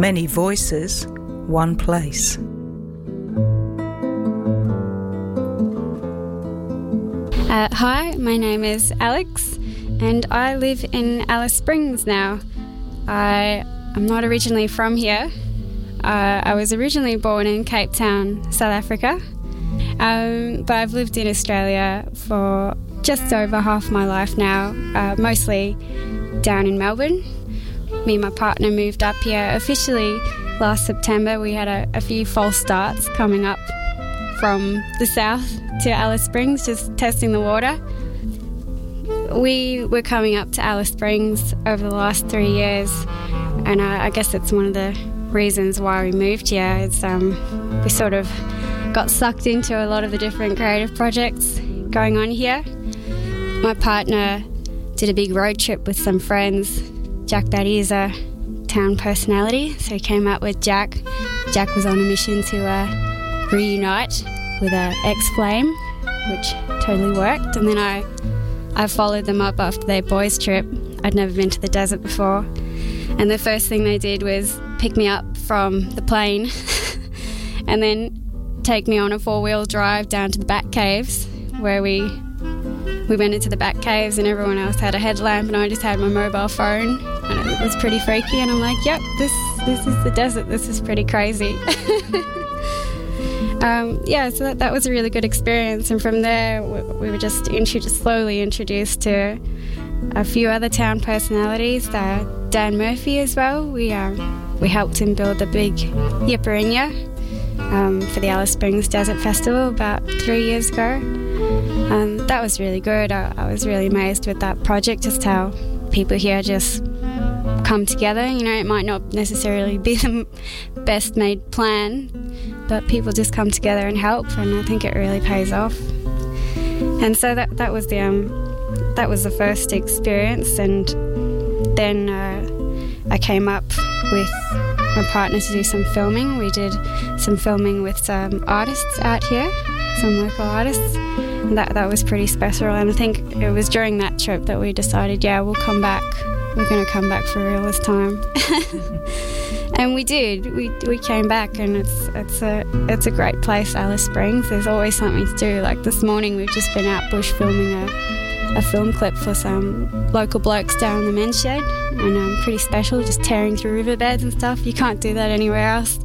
Many voices, one place. Hi, my name is Alex and I live in Alice Springs now. I'm not originally from here. I was originally born in Cape Town, South Africa, but I've lived in Australia for just over half my life now, mostly down in Melbourne. Me and my partner moved up here officially last September. We had a few false starts coming up from the south to Alice Springs, just testing the water. We were coming up to Alice Springs over the last 3 years, and I guess it's one of the reasons why we moved here. It's we sort of got sucked into a lot of the different creative projects going on here. My partner did a big road trip with some friends. Jack Batty is a town personality, so he came out with Jack. Jack was on a mission to reunite with an ex-flame, which totally worked. And then I followed them up after their boys' trip. I'd never been to the desert before. And the first thing they did was pick me up from the plane and then take me on a 4-wheel drive down to the Bat Caves, where we went into the Bat Caves and everyone else had a headlamp and I just had my mobile phone, and it was pretty freaky. And I'm like, yep, this is the desert. This is pretty crazy. So that was a really good experience. And from there, we were just slowly introduced to a few other town personalities. Dan Murphy as well. We helped him build the big Yipperinya for the Alice Springs Desert Festival about 3 years ago. And that was really good. I was really amazed with that project, just how people here just come together. You know, it might not necessarily be the best made plan, but people just come together and help, and I think it really pays off. And so that was the first experience. And then I came up with my partner to do some filming. We did some filming with some artists out here, some local artists, and that was pretty special. And I think it was during that trip that we decided, we'll come back. We're going to come back for real this time. And we did. We came back, and it's a great place, Alice Springs. There's always something to do. Like this morning, we've just been out bush filming a film clip for some local blokes down in the men's shed, and pretty special, just tearing through riverbeds and stuff. You can't do that anywhere else.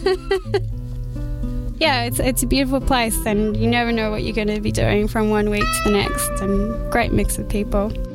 It's a beautiful place, and you never know what you're going to be doing from one week to the next, and great mix of people.